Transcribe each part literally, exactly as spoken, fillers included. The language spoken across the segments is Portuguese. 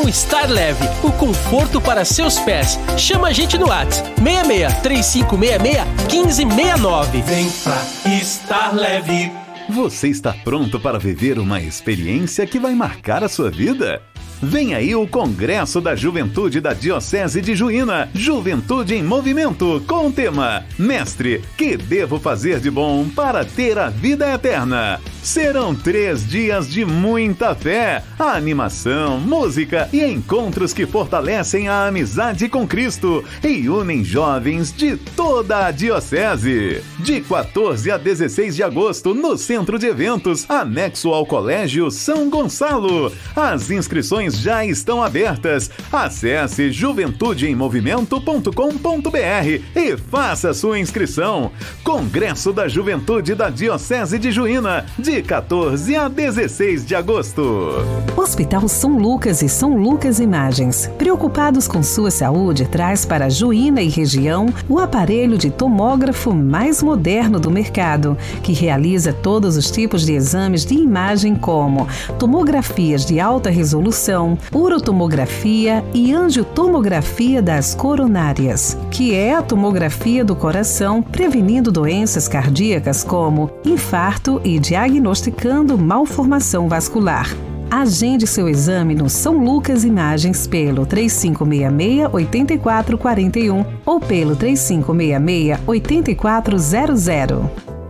Com Star Leve, o conforto para seus pés. Chama a gente no WhatsApp seis seis três cinco seis seis um cinco seis nove. Vem pra Star Leve. Você está pronto para viver uma experiência que vai marcar a sua vida? Vem aí o Congresso da Juventude da Diocese de Juína, Juventude em Movimento, com o tema Mestre, que devo fazer de bom para ter a vida eterna? Serão três dias de muita fé, animação, música e encontros que fortalecem a amizade com Cristo e unem jovens de toda a Diocese. De quatorze a dezesseis de agosto, no Centro de Eventos, anexo ao Colégio São Gonçalo. As inscrições já estão abertas. Acesse juventude em movimento ponto com ponto br e faça sua inscrição. Congresso da Juventude da Diocese de Juína, de quatorze a dezesseis de agosto. Hospital São Lucas e São Lucas Imagens, preocupados com sua saúde, traz para Juína e região o aparelho de tomógrafo mais moderno do mercado, que realiza todos os tipos de exames de imagem como tomografias de alta resolução, urotomografia e angiotomografia das coronárias, que é a tomografia do coração, prevenindo doenças cardíacas como infarto e diagnosticando malformação vascular. Agende seu exame no São Lucas Imagens pelo três cinco seis seis, oito quatro quatro um ou pelo três cinco seis seis, oito quatro zero zero.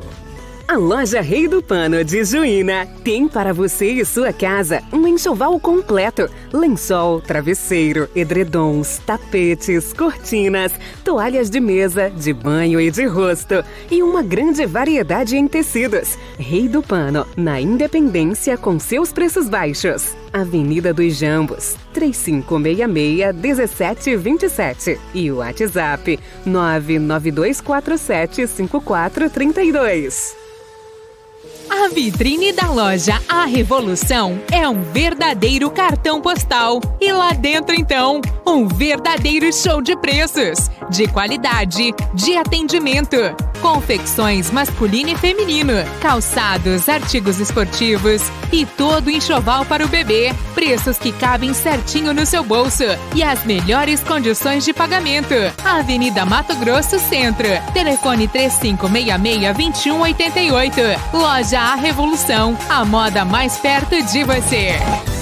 A loja Rei do Pano de Juína tem para você e sua casa um enxoval completo: lençol, travesseiro, edredons, tapetes, cortinas, toalhas de mesa, de banho e de rosto e uma grande variedade em tecidos. Rei do Pano, na Independência, com seus preços baixos. Avenida dos Jambos, três cinco seis seis, um sete dois sete e o WhatsApp nove nove dois quatro sete cinco quatro três dois. A vitrine da loja A Revolução é um verdadeiro cartão postal. E lá dentro, então, um verdadeiro show de preços, de qualidade, de atendimento. Confecções masculino e feminino, calçados, artigos esportivos e todo enxoval para o bebê. Preços que cabem certinho no seu bolso e as melhores condições de pagamento. Avenida Mato Grosso Centro. Telefone três cinco seis seis, dois um oito oito. Loja A Revolução, a moda mais perto de você.